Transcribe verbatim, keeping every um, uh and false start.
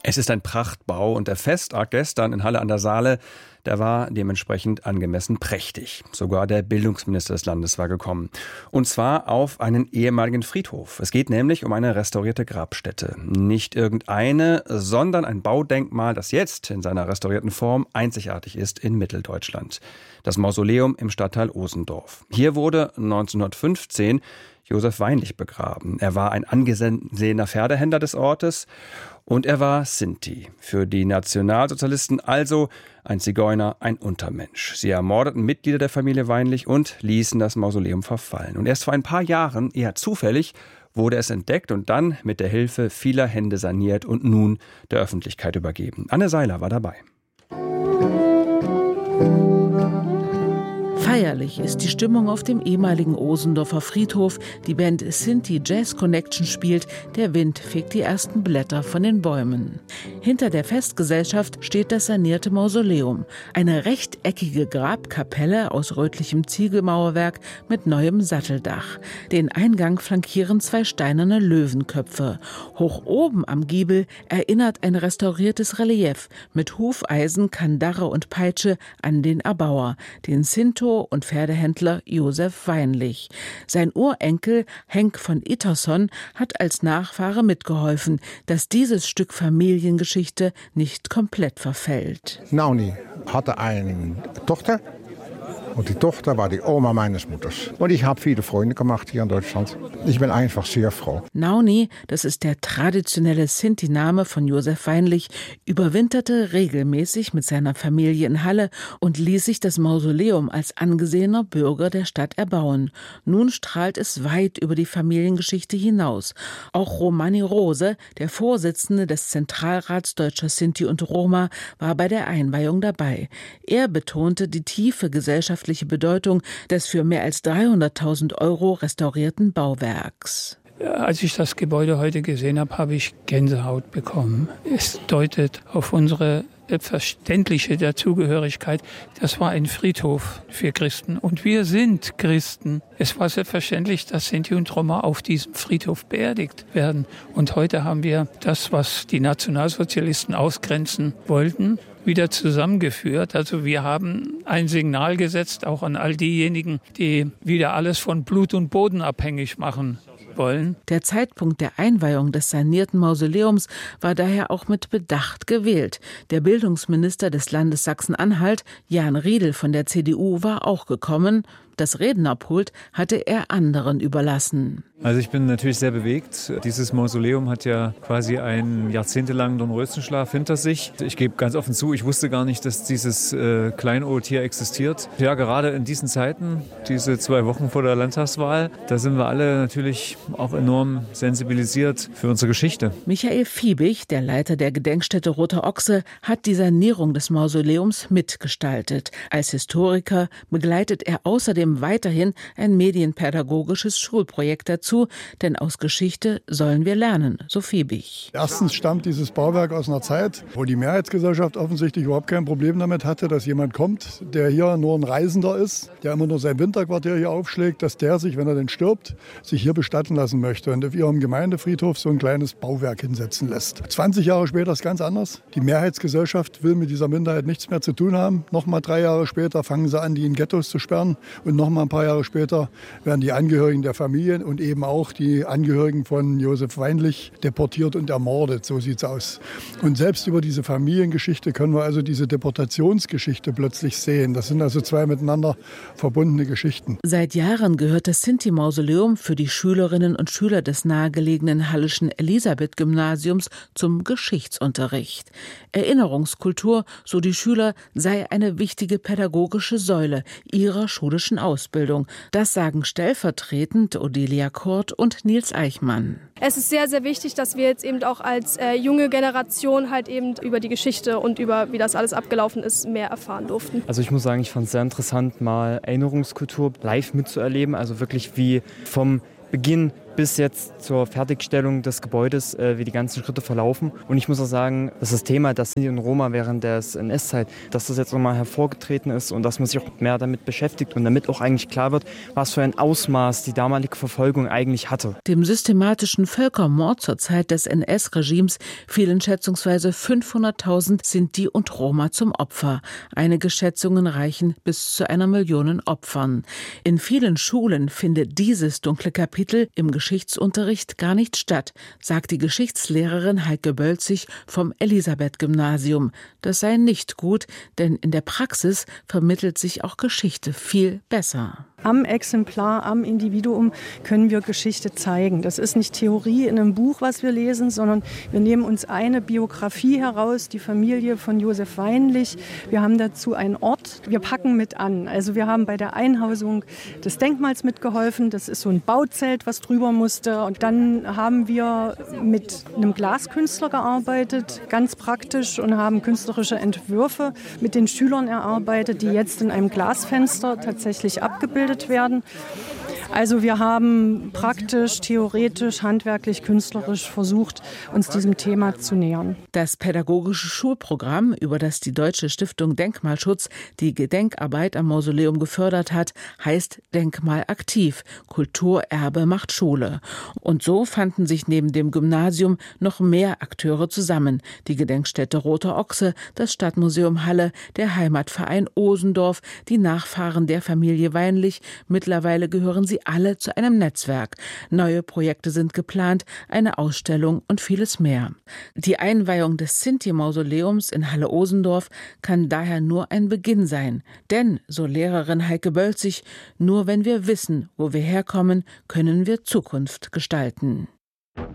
Es ist ein Prachtbau und der Festakt gestern in Halle an der Saale, der war dementsprechend angemessen prächtig. Sogar der Bildungsminister des Landes war gekommen. Und zwar auf einen ehemaligen Friedhof. Es geht nämlich um eine restaurierte Grabstätte. Nicht irgendeine, sondern ein Baudenkmal, das jetzt in seiner restaurierten Form einzigartig ist in Mitteldeutschland. Das Mausoleum im Stadtteil Osendorf. Hier wurde neunzehnhundertfünfzehn Josef Weinlich begraben. Er war ein angesehener Pferdehändler des Ortes und er war Sinti. Für die Nationalsozialisten also ein Zigeuner, ein Untermensch. Sie ermordeten Mitglieder der Familie Weinlich und ließen das Mausoleum verfallen. Und erst vor ein paar Jahren, eher zufällig, wurde es entdeckt und dann mit der Hilfe vieler Hände saniert und nun der Öffentlichkeit übergeben. Anne Seiler war dabei. Feierlich ist die Stimmung auf dem ehemaligen Osendorfer Friedhof. Die Band Sinti Jazz Connection spielt. Der Wind fegt die ersten Blätter von den Bäumen. Hinter der Festgesellschaft steht das sanierte Mausoleum. Eine rechteckige Grabkapelle aus rötlichem Ziegelmauerwerk mit neuem Satteldach. Den Eingang flankieren zwei steinerne Löwenköpfe. Hoch oben am Giebel erinnert ein restauriertes Relief mit Hufeisen, Kandare und Peitsche an den Erbauer, den Sinto und Pferdehändler Josef Weinlich. Sein Urenkel Henk von Itterson hat als Nachfahre mitgeholfen, dass dieses Stück Familiengeschichte nicht komplett verfällt. Nauni hatte eine Tochter und die Tochter war die Oma meines Mutters. Und ich habe viele Freunde gemacht hier in Deutschland. Ich bin einfach sehr froh. Nauni, das ist der traditionelle Sinti-Name von Josef Weinlich, überwinterte regelmäßig mit seiner Familie in Halle und ließ sich das Mausoleum als angesehener Bürger der Stadt erbauen. Nun strahlt es weit über die Familiengeschichte hinaus. Auch Romani Rose, der Vorsitzende des Zentralrats Deutscher Sinti und Roma, war bei der Einweihung dabei. Er betonte die tiefe gesellschaftliche Bedeutung des für mehr als dreihunderttausend Euro restaurierten Bauwerks. Als ich das Gebäude heute gesehen habe, habe ich Gänsehaut bekommen. Es deutet auf unsere selbstverständliche Dazugehörigkeit. Das war ein Friedhof für Christen und wir sind Christen. Es war selbstverständlich, dass Sinti und Roma auf diesem Friedhof beerdigt werden. Und heute haben wir das, was die Nationalsozialisten ausgrenzen wollten, wieder zusammengeführt. Also wir haben ein Signal gesetzt, auch an all diejenigen, die wieder alles von Blut und Boden abhängig machen wollen. Der Zeitpunkt der Einweihung des sanierten Mausoleums war daher auch mit Bedacht gewählt. Der Bildungsminister des Landes Sachsen-Anhalt, Jan Riedel von der C D U, war auch gekommen. Das Rednerpult hatte er anderen überlassen. Also ich bin natürlich sehr bewegt. Dieses Mausoleum hat ja quasi einen jahrzehntelangen Dornröschenschlaf hinter sich. Ich gebe ganz offen zu, ich wusste gar nicht, dass dieses äh, Kleinod hier existiert. Ja, gerade in diesen Zeiten, diese zwei Wochen vor der Landtagswahl, da sind wir alle natürlich auch enorm sensibilisiert für unsere Geschichte. Michael Fiebig, der Leiter der Gedenkstätte Roter Ochse, hat die Sanierung des Mausoleums mitgestaltet. Als Historiker begleitet er außerdem weiterhin ein medienpädagogisches Schulprojekt dazu, denn aus Geschichte sollen wir lernen, so Fiebig. Erstens stammt dieses Bauwerk aus einer Zeit, wo die Mehrheitsgesellschaft offensichtlich überhaupt kein Problem damit hatte, dass jemand kommt, der hier nur ein Reisender ist, der immer nur sein Winterquartier hier aufschlägt, dass der sich, wenn er denn stirbt, sich hier bestatten lassen möchte und auf ihrem Gemeindefriedhof so ein kleines Bauwerk hinsetzen lässt. zwanzig Jahre später ist ganz anders. Die Mehrheitsgesellschaft will mit dieser Minderheit nichts mehr zu tun haben. Nochmal drei Jahre später fangen sie an, die in Ghettos zu sperren. Und noch mal ein paar Jahre später werden die Angehörigen der Familien und eben auch die Angehörigen von Josef Weinlich deportiert und ermordet. So sieht's aus. Und selbst über diese Familiengeschichte können wir also diese Deportationsgeschichte plötzlich sehen. Das sind also zwei miteinander verbundene Geschichten. Seit Jahren gehört das Sinti-Mausoleum für die Schülerinnen und Schüler des nahegelegenen Halleschen Elisabeth-Gymnasiums zum Geschichtsunterricht. Erinnerungskultur, so die Schüler, sei eine wichtige pädagogische Säule ihrer schulischen Ausbildung. Das sagen stellvertretend Odelia Kurt und Nils Eichmann. Es ist sehr, sehr wichtig, dass wir jetzt eben auch als äh, junge Generation halt eben über die Geschichte und über wie das alles abgelaufen ist, mehr erfahren durften. Also ich muss sagen, ich fand es sehr interessant, mal Erinnerungskultur live mitzuerleben. Also wirklich wie vom Beginn bis jetzt zur Fertigstellung des Gebäudes, äh, wie die ganzen Schritte verlaufen. Und ich muss auch sagen, dass das Thema, das Sinti und Roma während der N S-Zeit, dass das jetzt nochmal hervorgetreten ist und dass man sich auch mehr damit beschäftigt und damit auch eigentlich klar wird, was für ein Ausmaß die damalige Verfolgung eigentlich hatte. Dem systematischen Völkermord zur Zeit des N S-Regimes fielen schätzungsweise fünfhunderttausend Sinti und Roma zum Opfer. Einige Schätzungen reichen bis zu einer Million Opfern. In vielen Schulen findet dieses dunkle Kapitel im Geschichtsunterricht gar nicht statt, sagt die Geschichtslehrerin Heike Bölzig vom Elisabeth-Gymnasium. Das sei nicht gut, denn in der Praxis vermittelt sich auch Geschichte viel besser. Am Exemplar, am Individuum können wir Geschichte zeigen. Das ist nicht Theorie in einem Buch, was wir lesen, sondern wir nehmen uns eine Biografie heraus, die Familie von Josef Weinlich. Wir haben dazu einen Ort, wir packen mit an. Also wir haben bei der Einhausung des Denkmals mitgeholfen. Das ist so ein Bauzelt, was drüber musste. Und dann haben wir mit einem Glaskünstler gearbeitet, ganz praktisch, und haben künstlerische Entwürfe mit den Schülern erarbeitet, die jetzt in einem Glasfenster tatsächlich abgebildet werden. Also wir haben praktisch, theoretisch, handwerklich, künstlerisch versucht, uns diesem Thema zu nähern. Das pädagogische Schulprogramm, über das die Deutsche Stiftung Denkmalschutz die Gedenkarbeit am Mausoleum gefördert hat, heißt Denkmalaktiv. Kulturerbe macht Schule. Und so fanden sich neben dem Gymnasium noch mehr Akteure zusammen. Die Gedenkstätte Roter Ochse, das Stadtmuseum Halle, der Heimatverein Osendorf, die Nachfahren der Familie Weinlich. Mittlerweile gehören sie alle zu einem Netzwerk. Neue Projekte sind geplant, eine Ausstellung und vieles mehr. Die Einweihung des Sinti-Mausoleums in Halle-Osendorf kann daher nur ein Beginn sein. Denn, so Lehrerin Heike Bölzig, nur wenn wir wissen, wo wir herkommen, können wir Zukunft gestalten.